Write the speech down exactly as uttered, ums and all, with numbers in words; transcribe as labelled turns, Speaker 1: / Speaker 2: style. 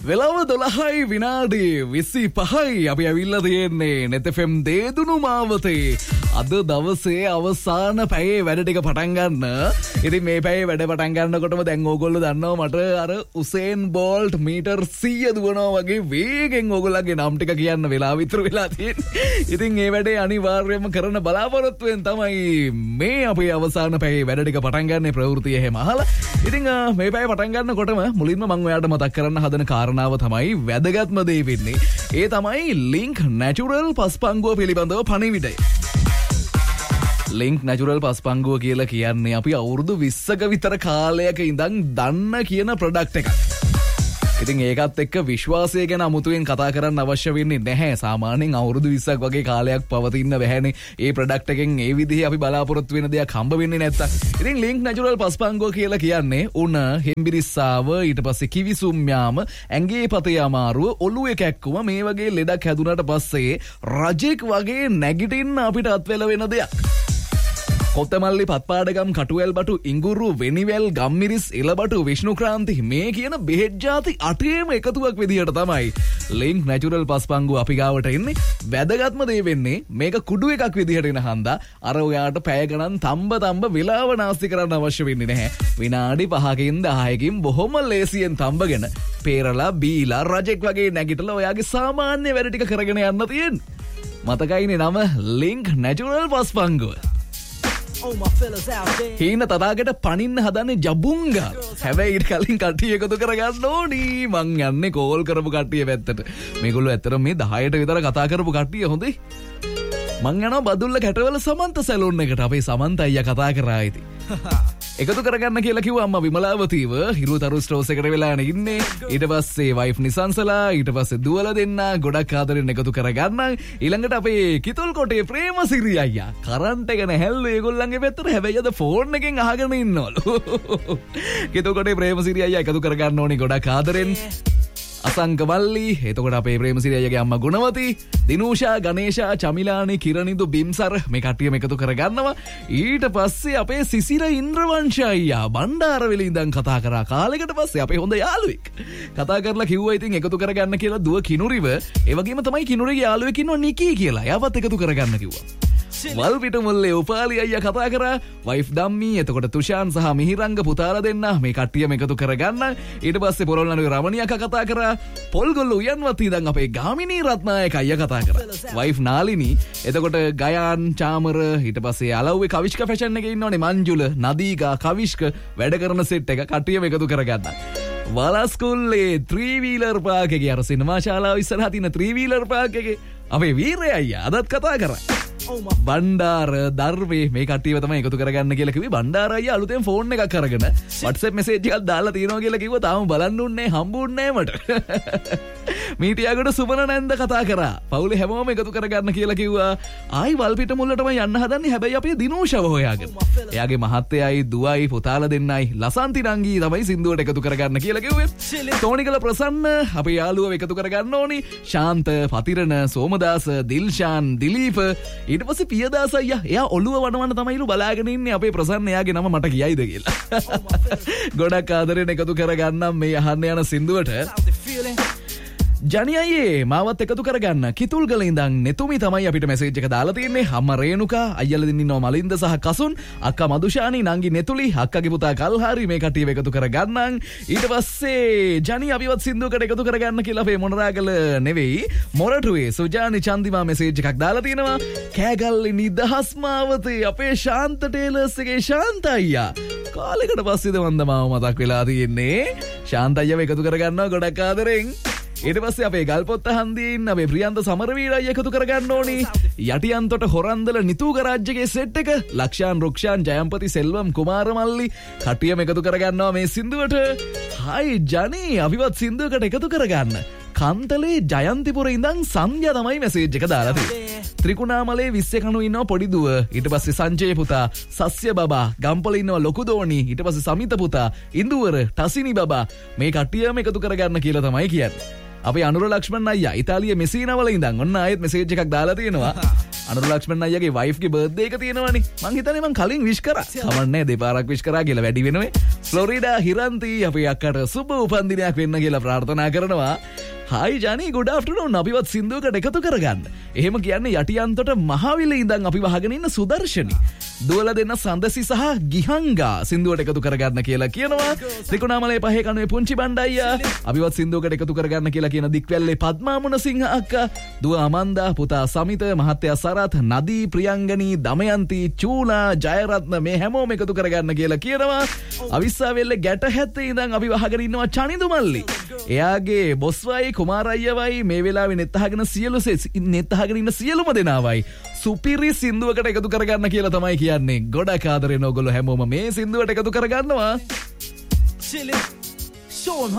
Speaker 1: වෙලාව දොළහයි විනාඩි විසිපහයි අපි ඇවිල්ලා තියෙන්නේ net f m දේදුණු මාවතේ. අද දවසේ අවසාන පැයේ වැඩ ටික පටන් ගන්න. ඉතින් මේ පැයේ වැඩ පටන් ගන්නකොටම දැන් ඕගොල්ලෝ දන්නවා මට අර උසේන් බෝල්ට් මීටර් සීය දුවනවා වගේ වේගෙන් ඕගොල්ලන්ගේ නම් ටික කියන්න වෙලාව විතර වෙලා තියෙන්නේ. ඉතින් මේ වැඩේ අනිවාර්යයෙන්ම කරන බලාපොරොත්තුවෙන් තමයි මේ අපේ අවසාන පැයේ වැඩ ටික පටන් ගන්න ප්‍රවෘත්තිය එහෙම අහලා. ඉතින් මේ පැය පටන් ගන්නකොටම මුලින්ම මම ඔයාලට මතක් කරන්න හදන කාරණාව තමයි වැදගත්ම දේ වෙන්නේ. ඒ තමයි ලින්ක් නැචරල් පස්පංගුව පිළිබඳව පණිවිඩය. ලින්ක් නැචරල් පස්පංගුව කියලා කියන්නේ අපි අවුරුදු විස්සක විතර කාලයක ඉඳන් දන්න කියන ප්‍රොඩක්ට් එකක්. ඉතින් ඒකත් එක්ක විශ්වාසය ගැන අමුතුවෙන් කතා කරන්න අවශ්‍ය වෙන්නේ නැහැ. සාමාන්‍යයෙන් අවුරුදු විස්සක් වගේ කාලයක් පවතින්න බැහැනේ. ඒ ප්‍රොඩක්ට් එකෙන් ඒ විදිහේ අපි බලාපොරොත්තු වෙන දෙයක් හම්බ වෙන්නේ නැත්තම්. ඉතින් ලින්ක් නැචරල් පස්පංගුව කියලා කියන්නේ උණ, හෙම්බිරිස්සාව, ඊට පස්සේ කිවිසුම් යාම, ඇඟේ පතේ අමාරුව, ඔළුවේ කැක්කුම මේ වගේ ලෙඩක් හැදුනට පස්සේ රජෙක් වගේ නැගිටින්න අපිට අත්වැල වෙන දෙයක්. කොත්තමල්ලි, පත්පාඩගම්, කටුවැල් බටු, ඉඟුරු, වෙනිවැල්, ගම්මිරිස්, එළබටු, විෂ්ණුක්‍රාන්ති මේ කියන බෙහෙත් ಜಾති අටේම එකතුවක් විදිහට තමයි ලින්ක් නැචරල් පස්පංගුව අපි ගාවට එන්නේ. වැදගත්ම දේ වෙන්නේ මේක කුඩු එකක් විදිහට එන හන්දා අර ඔයාට පැය ගණන් තම්බ තම්බ වෙලාව නාස්ති කරන්න අවශ්‍ය වෙන්නේ නැහැ. විනාඩි පහකින් දහයකින් බොහොම ලේසියෙන් තම්බගෙන පේරලා බීලා රජෙක් වගේ නැගිටලා ඔයාගේ සාමාන්‍ය වැඩ ටික කරගෙන යන්න තියෙන්නේ. මතකයිනේ නම ලින්ක් නැචරල් පස්පංගුව. හීන තදාකට පනින්න හදන්නේ ජබුංගා. හැබැයි ඊට කලින් කට්ටිය එකතු කරගන්න ඕනි. මං යන්නේ කෝල් කරපු කට්ටිය පැත්තට. මේගොල්ලෝ ඇත්තටම මේ දහයට විතර කතා කරපු කට්ටිය හොඳයි. මං යනවා බදුල්ල කැටවල සමන්ත සැලූන් එකට. අපේ සමන්ත අයියා කතා කරා ඉතින්. එකතු කරගන්න කියලා කිව්වා අම්මා විමලාවතීව. හිරුතරු ස්ටෝස් එකට වෙලානේ ඉන්නේ. ඊට පස්සේ වයිෆ් නිසංසලා, ඊට පස්සේ දුවලා දෙන්න ගොඩක් ආදරෙන් එකතු කරගන්න. ඊළඟට අපේ කිතුල් කොටේ ප්‍රේමසිරි අයියා. කරන්ට් එක නැහැල්ලු ඒගොල්ලන්ගේ පැත්තට. හැබැයි අද ෆෝන් එකෙන් අහගෙන ඉන්නවලු. කිතුල් කොටේ ප්‍රේමසිරි අයියා එකතු කරගන්න ඕනි ගොඩක් ආදරෙන්. අසංක මල්ලි, එතකොට අපේ ප්‍රේමසිරි අයියාගේ අම්මා ගුණවති, දිනූෂා, ගණේෂා, චමිලානි, කිරණිදු, බිම්සර මේ කට්ටියම එකතු කරගන්නවා. ඊට පස්සේ අපේ සිසිර ඉන්ද්‍රවංශ අයියා බණ්ඩාරවෙල ඉඳන් කතා කරා. කාලෙකට පස්සේ අපේ හොඳ යාළුවෙක් කතා කරලා කිව්වා ඉතින් එකතු කරගන්න කියලා දුව කිනුරිව. ඒ වගේම තමයි කිනුරිගේ යාළුවෙක් ඉන්නවා නිකී කියලා. එයාවත් එකතු කරගන්න කිව්වා. වල්පිට මුල්ලේ උපාලි අයියා කතා කරා. වයිෆ් ධම්මී, එතකොට තුෂාන් සහ මිහිරංග පුතාලා දෙන්න මේ කට්ටියම එකතු කරගන්න. ඊට පස්සේ පොරොල්ලනුවේ රමණියක කතා කරා. පොල්ගොල්ල උයන්වත් ඉඳන් අපේ ගාමිණී රත්නායක අයියා කතා කරා. වයිෆ් නාලිනී, එතකොට ගයාන්, චාමර, ඊට පස්සේ අලව්වේ කවිෂ්ක ෆැෂන් එකේ ඉන්නෝනේ මංජුල, නදීගා, කවිෂ්ක වැඩ කරන සෙට් එක කට්ටියම එකතු කරගන්න. වලස්කුල්ලේ ත්‍රී වීලර් පාක් එකේ අර සිනමා ශාලාව ඉස්සරහා තියෙන ත්‍රී වීලර් පාක් එකේ අපේ වීරය අයියා අදත් කතා කරා. බණ්ඩාර, දර්වේ මේ කට්ටියව තමයි එකතු කරගන්න කියලා කිව්වේ. බණ්ඩාර අයියා අලුතෙන් ෆෝන් එකක් අරගෙන WhatsApp message එකක් දාලා තියෙනවා කියලා කිව්වා. තාම බලන්න උන්නේ හම්බුන්නේ නැහැ මට. මීටියාගොඩ සුමන නැන්ද කතා කරා. පවුලේ හැමෝම එකතු කරගන්න කියලා කිව්වා. ආයි වල්පිට මුල්ලටම යන්න හදන්නේ. හැබැයි අපි දිනෝෂව හොයාගෙන. එයාගේ මහත්තයයි, දුවයි, පුතාලා දෙන්නයි, ලසන්ති නංගී තමයි සින්දුවට එකතු කරගන්න කියලා කිව්වේ. තෝනිකල ප්‍රසන්න අපේ යාළුවව එකතු කරගන්න ඕනි. ශාන්ත, පතිරණ, සෝමදාස, දිල්ෂාන්, දිලීප, ඊට පස්සේ පියදාස අයියා. එයා ඔළුව වනවන තමයිලු බලාගෙන ඉන්නේ අපේ ප්‍රසන්න. එයාගේ නම මට කියයිද කියලා. ගොඩක් ආදරෙන් එකතු කරගන්නම් මේ අහන්න යන සින්දුවට. ජනි අයියේ මාවත් එකතු කරගන්න. කිතුල්ගල ඉඳන් නෙතුමි තමයි අපිට මැසේජ් එක දාලා තියෙන්නේ. අම්මා රේණුකා, අයියලා දෙන්න ඉන්නවා මලින්ද සහ කසුන්, අක්කා මදුෂානි, නංගි නෙතුලි, අක්කගේ පුතා කල්හාරි මේ කට්ටියව එකතු කරගන්නම්. ඊට පස්සේ ජනි අපිවත් සින්දුවකට එකතු කරගන්න කියලා අපේ මොනරාගල නෙවෙයි මොරටුවේ සුජානි චන්දිමා මැසේජ් එකක් දාලා තියෙනවා. කෑගල්ලේ නිදහස් මාවතේ අපේ ශාන්ත ටේලර්ස් එකේ ශාන්ත අයියා. කාලෙකට පස්සේද මන්ද මාව මතක් වෙලා තියෙන්නේ. ශාන්ත අයියව එකතු කරගන්නවා ගොඩක් ආදරෙන්. ඊට පස්සේ අපේ ගල්පොත්ත හන්දියේ ඉන්න අපේ ප්‍රියන්ත සමරවීර අයියා එකතු කරගන්න ඕනි. යටියන්තොට හොරන්දල නිතූ ගරාජ්‍යගේ සෙට් එක. ලක්ෂාන්, රුක්ෂාන්, ජයම්පති, සෙල්වම්, කුමාරමල්ලි කට්ටියම එකතු කරගන්නවා මේ සින්දුවට. හයි ජනි අපිවත් සින්දුවකට එකතු කරගන්න. කන්තලේ ජයන්තිපුර ඉඳන් සංජය තමයි මැසේජ් එක දාලා තියෙන්නේ. ත්‍රිකුණාමලේ විස්සේ කණු ඉන්නවා පොඩි දුව. ඊට පස්සේ සංජය පුතා, සස්්‍ය බබා, ගම්පල ඉන්නවා ලොකු දෝණි. ඊට පස්සේ සමිත පුතා, ඉන්දුවර, ටසිනි බබා මේ කට්ටියම එකතු කරගන්න කියලා තමයි කියන්නේ. අපේ අනුර ලක්ෂ්මන් අයියා ඉතාලියේ මෙසීනාවල ඉඳන් ඔන්න ආයෙත් මෙසේජ් එකක් දාලා තියෙනවා. අනුර ලක්ෂ්මන් අයියාගේ වයිෆ්ගේ බර්ත්ඩේ එක තියෙනවනේ. මං හිතන්නේ මං කලින් විශ් කරා. කමන්නේ දෙපාරක් විශ් කරා කියලා වැඩි වෙනවේ. ෆ්ලොරිඩා හිරන්ති අපේ අක්කට සුබ උපන්දිනයක් වෙන්න කියලා ප්‍රාර්ථනා කරනවා. හයි ජනී ගුඩ් ආෆ්ටර්නූන්. අපිවත් සින්දුවකට එකතු කරගන්න. එහෙම කියන්නේ යටියන්තොට මහවිල ඉඳන් අපි වහගෙන ඉන්න සුදර්ශනි. දුවලා දෙන්න සඳසි සහ ගිහංගා සින්දුවට එකතු කරගන්න කියලා කියනවා. ත්‍රිකුණාමලේ පහේ කණුවේ පුංචි බණ්ඩයියා අපිවත් සින්දුවකට එකතු කරගන්න කියලා කියන දික්වැල්ලේ පද්මා මුණසිංහ අක්කා, දුව අමන්දා, පුතා සමිත, මහත්තයා සරත්, නදී, ප්‍රියංගනී, දමයන්ති, චූලා, ජයරත්න මේ හැමෝම එකතු කරගන්න කියලා කියනවා. අවිස්සාවෙල්ලේ ගැට හැත්තේ ඉඳන් අපි වහගෙන ඉන්නවා චනිදු මල්ලි. එයාගේ බොස්වයි කුමාරයවයි මේ වෙලාවේ නෙත් අහගෙන සියලු නෙත් අහගෙන ඉන්න සියලුම දෙනාවයි සුපිරි සින්දුවකට එකතු කරගන්න කියලා තමයි කියන්නේ. ගොඩක් ආදරෙන් ඔයගොල්ලෝ හැමෝම මේ සින්දුවට එකතු කරගන්නවා.